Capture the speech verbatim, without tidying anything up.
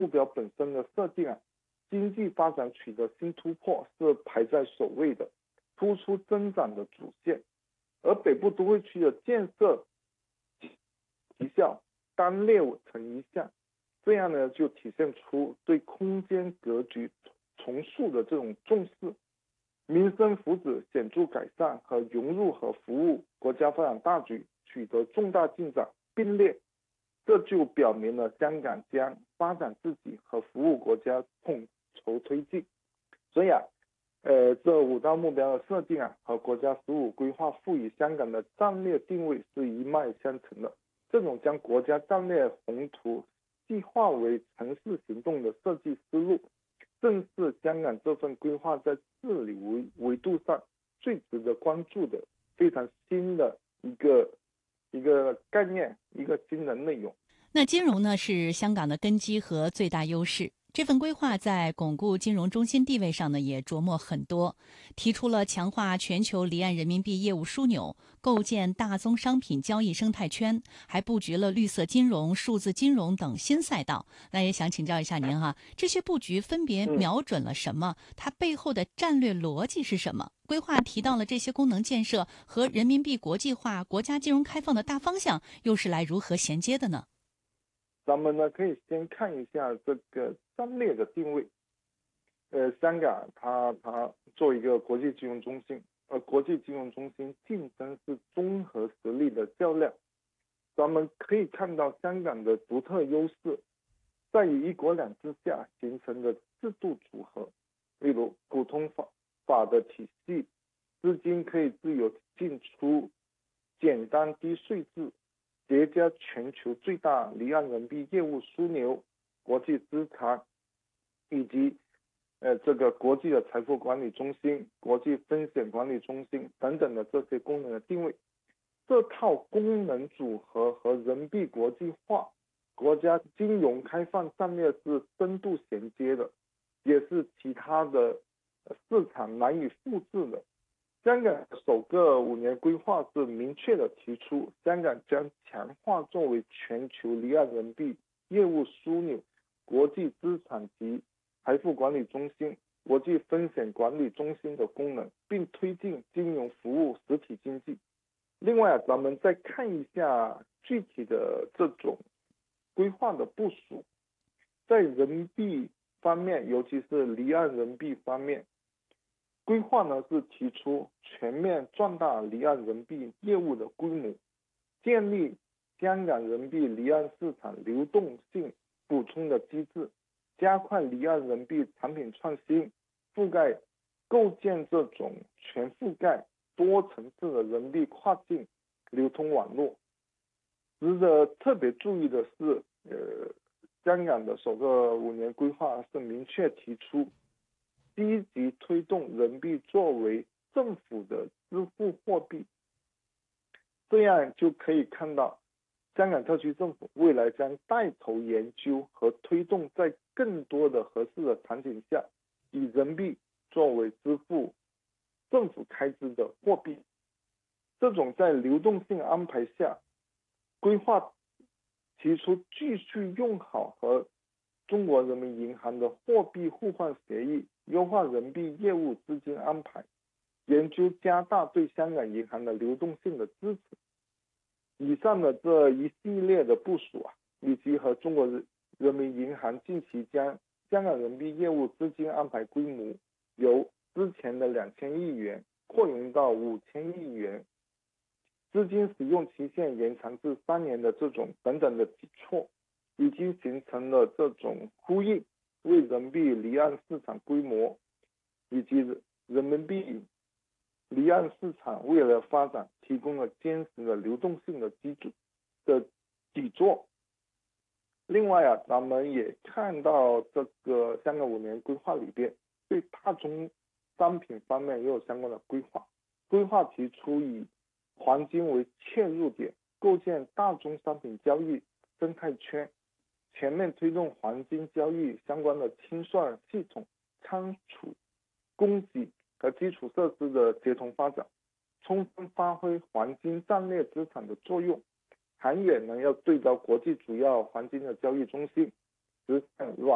目标本身的设定啊，经济发展取得新突破是排在首位的，突出增长的主线。而北部都会区的建设绩效单列成一项，这样呢就体现出对空间格局重塑的这种重视，民生福祉显著改善和融入和服务国家发展大局取得重大进展并列，这就表明了香港将发展自己和服务国家统筹推进。所以啊，呃，这五大目标的设定啊，和国家十五规划赋予香港的战略定位是一脉相承的。这种将国家战略宏图细化为城市行动的设计思路，正是香港这份规划在治理维维度上最值得关注的非常新的一个一个概念，一个新的内容。 那金融呢，是香港的根基和最大优势。这份规划在巩固金融中心地位上呢，也琢磨很多，提出了强化全球离岸人民币业务枢纽，构建大宗商品交易生态圈，还布局了绿色金融、数字金融等新赛道。那也想请教一下您哈，这些布局分别瞄准了什么？它背后的战略逻辑是什么？规划提到了这些功能建设和人民币国际化、国家金融开放的大方向，又是来如何衔接的呢？ 咱们呢可以先看一下这个战略的定位。呃，香港它它作为一个国际金融中心，而国际金融中心竞争是综合实力的较量。咱们可以看到香港的独特优势在于一国两制下形成的制度组合，例如普通法法的体系，资金可以自由进出，简单低税制，叠加全球最大离岸人民币业务枢纽、国际资产以及呃这个国际的财富管理中心、国际风险管理中心等等的这些功能的定位。这套功能组合和人民币国际化、国家金融开放战略是深度衔接的，也是其他的市场难以复制的。香港首个五年规划是明确的提出，香港将强化作为全球离岸人民币业务枢纽、国际资产及财富管理中心、国际风险管理中心的功能，并推进金融服务实体经济。另外，咱们再看一下具体的这种规划的部署，在人民币方面，尤其是离岸人民币方面，规划呢是提出全面壮大离岸人民币业务的规模，建立香港人民币离岸市场流动性补充的机制，加快离岸人民币产品创新覆盖，构建这种全覆盖多层次的人民币跨境流通网络。值得特别注意的是，呃，香港的首个五年规划是明确提出积极推动人民币作为政府的支付货币，这样就可以看到香港特区政府未来将带头研究和推动在更多的合适的场景下，以人民币作为支付政府开支的货币。这种在流动性安排下，规划提出继续用好和中国人民银行的货币互换协议，优化人民币业务资金安排，研究加大对香港银行的流动性的支持。以上的这一系列的部署啊，以及和中国人民银行近期将香港人民币业务资金安排规模由之前的两千亿元扩容到五千亿元，资金使用期限延长至三年的这种等等的举措，已经形成了这种呼应，为人民币离岸市场规模以及人民币离岸市场未来发展提供了坚实的流动性的基础的底座。另外啊，咱们也看到这个香港五年规划里边对大宗商品方面也有相关的规划。规划提出以黄金为切入点，构建大宗商品交易生态圈，全面推动黄金交易相关的清算系统、仓储、供给和基础设施的协同发展，充分发挥黄金战略资产的作用。长远呢，要对照国际主要黄金的交易中心，实现软